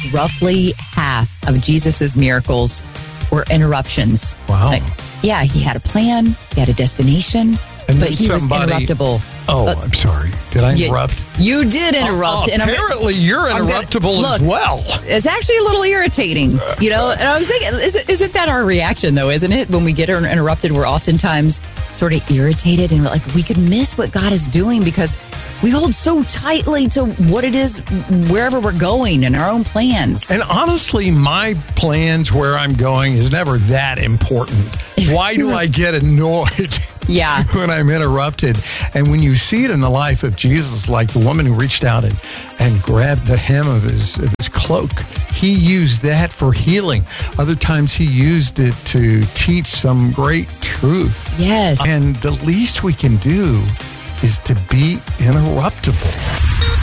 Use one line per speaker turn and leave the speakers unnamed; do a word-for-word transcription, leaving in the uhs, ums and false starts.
roughly half of Jesus's miracles were interruptions.
Wow.
Like, yeah, he had a plan, he had a destination,
And
but
then
he
somebody-
was interruptible.
Oh,
But-
I'm sorry. Did I
You-
interrupt?
You did interrupt.
Oh,
and I'm-
apparently, you're
I'm gonna-
interruptible
look,
as well.
It's actually a little irritating, you know. And I was thinking, isn't, isn't that our reaction, though? Isn't it? When we get inter- interrupted, we're oftentimes sort of irritated and like we could miss what God is doing because we hold so tightly to what it is wherever we're going and our own plans.
And honestly, my plans where I'm going is never that important. Why do I get annoyed?
Yeah.
When I'm interrupted. And when you see it in the life of Jesus, like the woman who reached out and, and grabbed the hem of his, of his cloak, he used that for healing. Other times he used it to teach some great truth.
Yes.
And the least we can do is to be interruptible.